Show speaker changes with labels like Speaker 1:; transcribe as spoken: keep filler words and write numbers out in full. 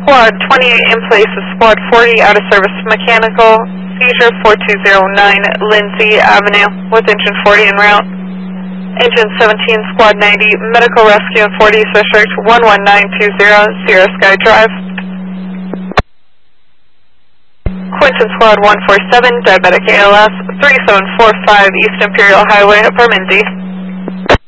Speaker 1: Squad twenty-eight in place of Squad forty out of service mechanical. Seizure four two zero nine Lindsay Avenue with engine forty en route. Engine seventeen Squad ninety medical rescue in forty District one one nine two zero Sierra Sky Drive. Quinton Squad one four seven diabetic A L S three seven four five East Imperial Highway, Bermondsey.